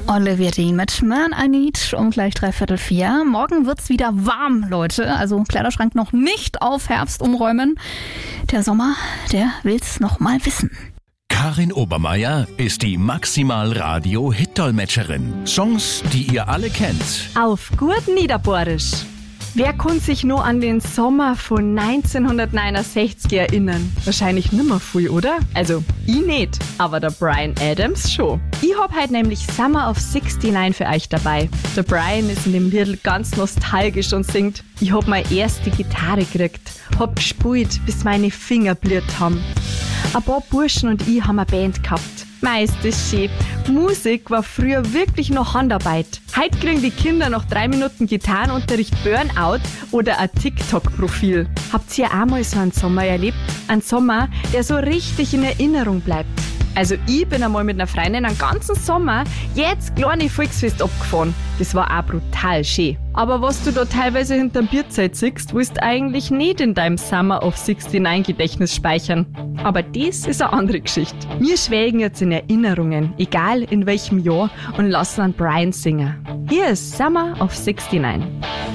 Olivia Dean mit Man I Need um gleich 3:45. Morgen wird's wieder warm, Leute. Also Kleiderschrank noch nicht auf Herbst umräumen. Der Sommer, der will's noch mal wissen. Karin Obermeier ist die Maximal-Radio-Hit-Dolmetscherin. Songs, die ihr alle kennt. Auf gut Niederbohrisch. Wer kann sich nur an den Sommer von 1969 erinnern? Wahrscheinlich nimmer viel, oder? Also, ich nicht, aber der Bryan Adams schon. Ich hab heute nämlich Summer of 69 für euch dabei. Der Bryan ist in dem Lied ganz nostalgisch und singt: Ich hab meine erste Gitarre gekriegt, hab gespielt, bis meine Finger blüht haben. Ein paar Burschen und ich haben eine Band gehabt. Meist ist schön. Musik war früher wirklich noch Handarbeit. Heute kriegen die Kinder nach 3 Minuten Gitarrenunterricht Burnout oder ein TikTok-Profil. Habt ihr auch mal so einen Sommer erlebt? Einen Sommer, der so richtig in Erinnerung bleibt. Also ich bin einmal mit einer Freundin einen ganzen Sommer jetzt kleine Volksfest abgefahren. Das war auch brutal schön. Aber was du da teilweise hinterm Bierzelt siehst, willst du eigentlich nicht in deinem Summer of 69 Gedächtnis speichern. Aber das ist eine andere Geschichte. Wir schwelgen jetzt in Erinnerungen, egal in welchem Jahr, und lassen an Bryan singen. Hier ist Summer of 69.